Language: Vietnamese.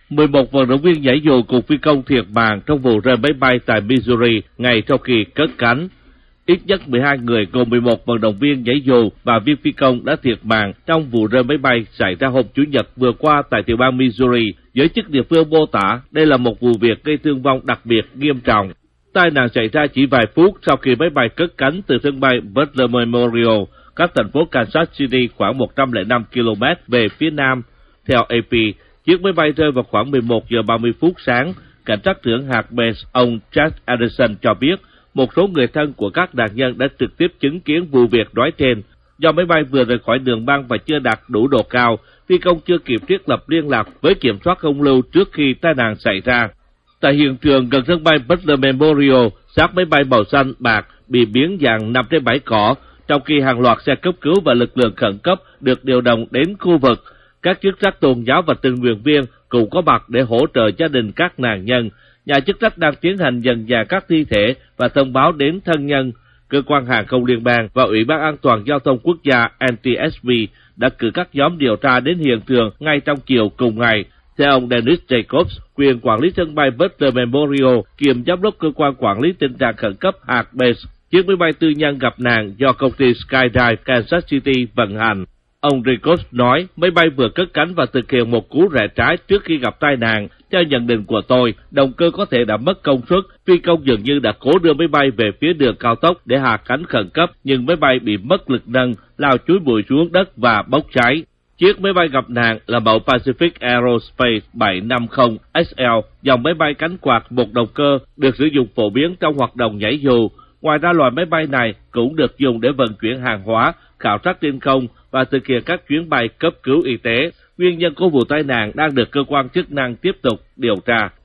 11 vận động viên nhảy dù cùng phi công thiệt mạng trong vụ rơi máy bay tại Missouri ngay trong khi cất cánh. Ít nhất 12 người gồm 11 vận động viên nhảy dù và viên phi công đã thiệt mạng trong vụ rơi máy bay xảy ra hôm Chủ nhật vừa qua tại tiểu bang Missouri. Giới chức địa phương mô tả đây là một vụ việc gây thương vong đặc biệt nghiêm trọng. Tai nạn xảy ra chỉ vài phút sau khi máy bay cất cánh từ sân bay Butler Memorial, cách thành phố Kansas City khoảng 105 km về phía nam. Theo AP, chiếc máy bay rơi vào khoảng 11 giờ 30 phút sáng. Cảnh sát trưởng hạt Mesa, ông Chad Anderson cho biết một số người thân của các nạn nhân đã trực tiếp chứng kiến vụ việc nói trên. Do máy bay vừa rời khỏi đường băng và chưa đạt đủ độ cao, phi công chưa kịp thiết lập liên lạc với kiểm soát không lưu trước khi tai nạn xảy ra. Tại hiện trường gần sân bay Butler Memorial, xác máy bay màu xanh bạc bị biến dạng nằm trên bãi cỏ, trong khi hàng loạt xe cấp cứu và lực lượng khẩn cấp được điều động đến khu vực. Các chức trách tôn giáo và tình nguyện viên cũng có mặt để hỗ trợ gia đình các nạn nhân. Nhà chức trách đang tiến hành dần dà các thi thể và thông báo đến thân nhân. Cơ quan hàng không liên bang và Ủy ban An toàn Giao thông Quốc gia NTSB đã cử các nhóm điều tra đến hiện trường ngay trong chiều cùng ngày. Theo ông Dennis Jacobs, quyền quản lý sân bay Butler Memorial kiêm giám đốc cơ quan quản lý tình trạng khẩn cấp hạt Mesa, chiếc máy bay tư nhân gặp nạn do công ty Skydive Kansas City vận hành. Ông Jacobs nói, máy bay vừa cất cánh và thực hiện một cú rẽ trái trước khi gặp tai nạn. Theo nhận định của tôi, động cơ có thể đã mất công suất, phi công dường như đã cố đưa máy bay về phía đường cao tốc để hạ cánh khẩn cấp, nhưng máy bay bị mất lực nâng, lao chúi bụi xuống đất và bốc cháy. Chiếc máy bay gặp nạn là mẫu Pacific Aerospace 750 SL, dòng máy bay cánh quạt một động cơ được sử dụng phổ biến trong hoạt động nhảy dù. Ngoài ra, loại máy bay này cũng được dùng để vận chuyển hàng hóa, khảo sát trên không và thực hiện các chuyến bay cấp cứu y tế. Nguyên nhân của vụ tai nạn đang được cơ quan chức năng tiếp tục điều tra.